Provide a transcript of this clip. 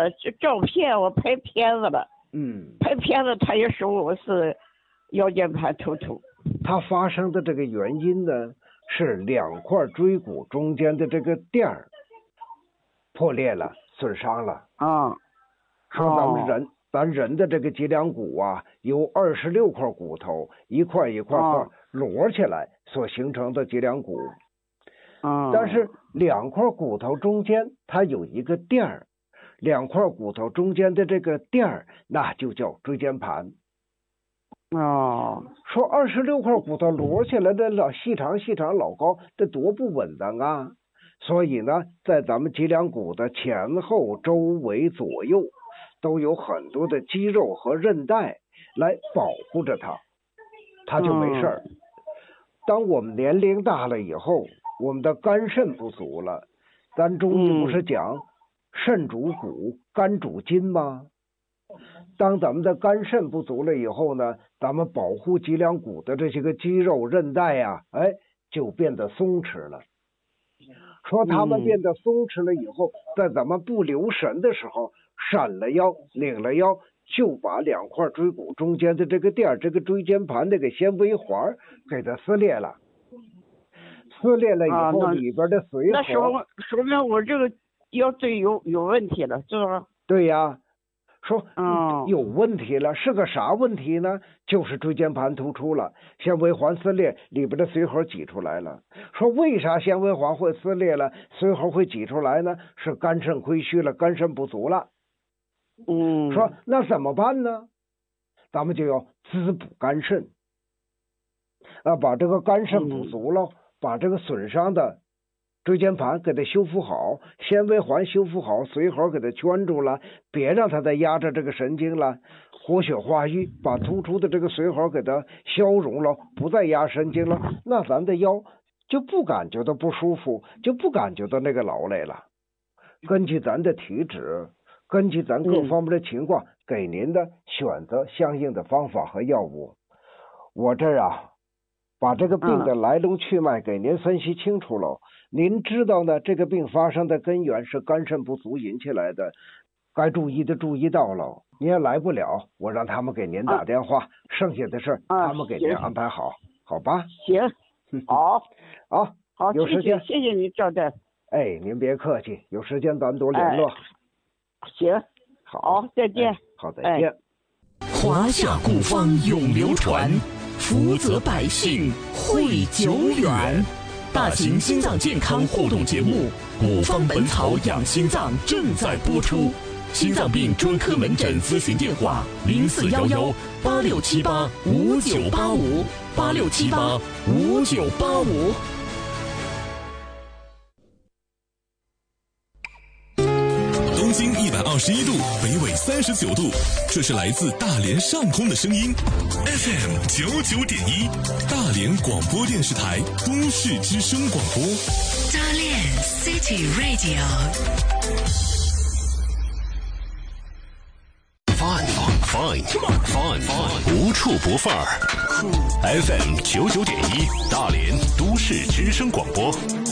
个照片，我拍片子了。拍片子他也说我是腰间盘突出。 它发生的这个原因呢，是2块椎骨中间的这个垫儿破裂了，损伤了。说咱人的这个脊梁骨啊，由26块骨头一块一块摞起来所形成的脊梁骨。但是2块骨头中间它有一个垫儿，2块骨头中间的这个垫儿，那就叫椎间盘。说26块骨头摞起来的老细长老高，这多不稳当啊！所以呢，在咱们脊梁骨的前后、周围、左右，都有很多的肌肉和韧带来保护着它，它就没事儿。当我们年龄大了以后，我们的肝肾不足了，咱中医不是讲肾主骨，肝主筋吗？当咱们的肝肾不足了以后呢，咱们保护脊梁骨的这些个肌肉韧带呀，就变得松弛了。说它们变得松弛了以后，在咱们不留神的时候，闪了腰、拧了腰，就把2块椎骨中间的这个垫儿，这个椎间盘这个纤维环给它撕裂了。撕裂了以后，里边的髓核， 那说明我这个腰椎有问题了，是吧？ 对呀。说有问题了，是个啥问题呢？就是椎间盘突出了，纤维环撕裂，里边的髓核挤出来了。说为啥纤维环会撕裂了，髓核会挤出来呢？是肝肾亏虚了，肝肾不足了。说那怎么办呢？咱们就要滋补肝肾，把这个肝肾补足了，把这个损伤的椎间盘给它修复好，纤维环修复好，髓核给它圈住了，别让它再压着这个神经了，活血化瘀，把突出的这个髓核给它消融了，不再压神经了，那咱的腰就不感觉到不舒服，就不感觉到那个劳累了。根据咱的体质，根据咱各方面的情况，给您的选择相应的方法和药物。我这儿把这个病的来龙去脉给您分析清楚了。您知道呢，这个病发生的根源是肝肾不足引起来的，该注意的注意到了。您要来不了，我让他们给您打电话，剩下的事他们给您安排好，好吧？ 行，好， 有时间谢谢您招待。 您别客气，有时间咱多联络。 行，好，再见。 好，再见。 华夏古方永流传，福泽百姓惠久远。大型心脏健康互动节目《古方本草养心脏》正在播出。心脏病专科门诊咨询电话：0411-8678-5985，8678-5985。 东经121度，北纬39度，这是来自大连上空的声音。FM 99.1，大连广播电视台都市之声广播。 大连 City Radio。Fine， 无处不范儿。FM 99.1，大连都市之声广播。